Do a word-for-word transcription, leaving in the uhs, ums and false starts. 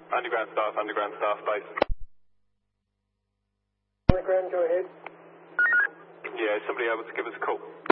Underground staff, underground staff base. Underground, go ahead. Yeah, is somebody able to give us a call?